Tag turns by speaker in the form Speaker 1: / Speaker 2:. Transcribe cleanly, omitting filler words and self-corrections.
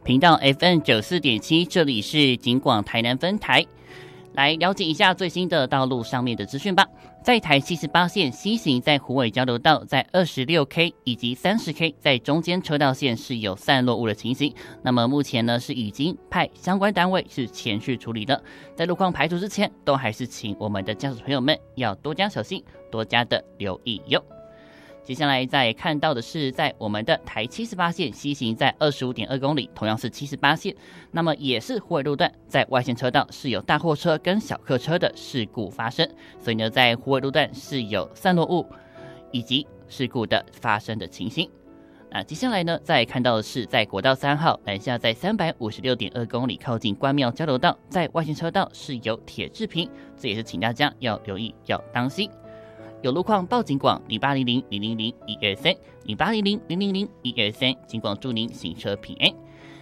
Speaker 1: 频道 FM94.7，这里是警广台南分台。来了解一下最新的道路上面的资讯吧。在台78线西行在虎尾交流道，在26K 以及30K 在中间车道线是有散落物的情形。那么目前呢是已经派相关单位是前去处理的。在路况排除之前，都还是请我们的驾驶朋友们要多加小心，多加的留意哟。接下来再看到的是，在我们的台78线西行在25.2公里，同样是78线，那么也是虎尾路段，在外线车道是有大货车跟小客车的事故发生，所以呢，在虎尾路段是有散落物以及事故的发生的情形。那接下来呢，再看到的是在国道3号南下在356.2公里，靠近关庙交流道，在外线车道是有铁制品，这也是请大家要留意，要当心。有路况报警广0800-000-123，0800-000-123，警广祝您行车平安。